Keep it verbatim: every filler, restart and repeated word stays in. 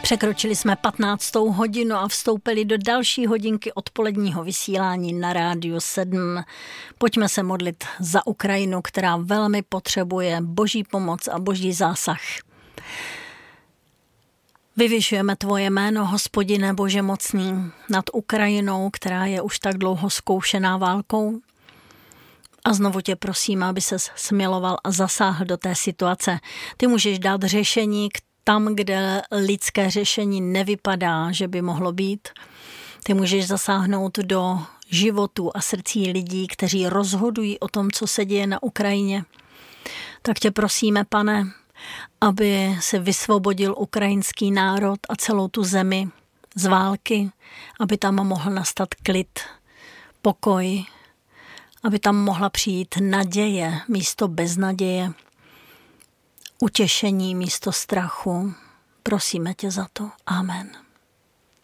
Překročili jsme patnáctou hodinu a vstoupili do další hodinky odpoledního vysílání na Rádiu sedm. Pojďme se modlit za Ukrajinu, která velmi potřebuje Boží pomoc a Boží zásah. Vyvyšujeme tvoje jméno, Hospodine Bože mocný, nad Ukrajinou, která je už tak dlouho zkoušená válkou. A znovu tě prosím, aby ses smiloval a zasáhl do té situace. Ty můžeš dát řešení tam, kde lidské řešení nevypadá, že by mohlo být. Ty můžeš zasáhnout do životů a srdcí lidí, kteří rozhodují o tom, co se děje na Ukrajině. Tak tě prosíme, Pane, aby se vysvobodil ukrajinský národ a celou tu zemi z války, aby tam mohl nastat klid, pokoj, aby tam mohla přijít naděje místo beznaděje, utěšení místo strachu. Prosíme tě za to. Amen.